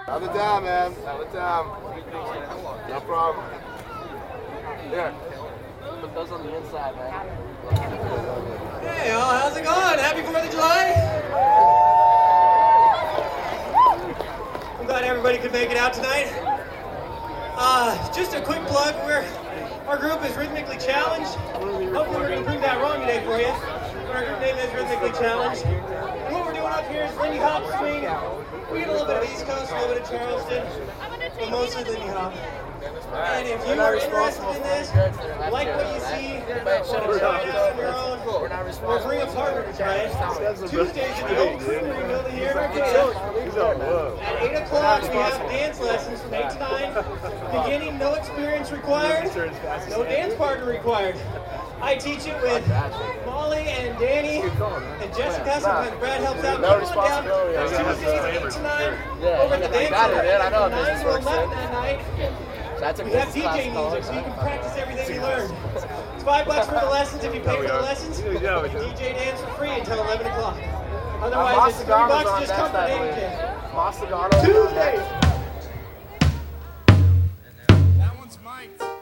Out of town, man. Out of town. No problem. Here. Put those on the inside, man. Hey, y'all, how's it going? Happy 4th of July? I'm glad everybody could make it out tonight. Just a quick plug, our group is Rhythmically Challenged. Hopefully we're going to prove that wrong today for you. Our group name is Rhythmically Challenged. And what we're doing up here is Lindy Hop swing. We get a little bit of East Coast, a little bit of Charleston, but mostly Lindy Hop. And if you are interested in this, like what you see, want to try it out on your own, or bring a partner to try it, Tuesdays at the Old Creamery Building here in Arcata. At 8 o'clock, we have dance lessons from 8 to 9. Beginning, no experience required, no dance partner required. I teach it with Molly and Danny and Jessica. Sometimes Brad helps out. Come on down. Tuesdays 8 to 9 over at the dance center. 9 to 11 that night. We have DJ music, so you can practice everything you learned. It's $5 for the lessons if you pay for the lessons. You DJ dance for free until 11 o'clock. Otherwise, it's $3 just come for Tuesday. That one's mic'd.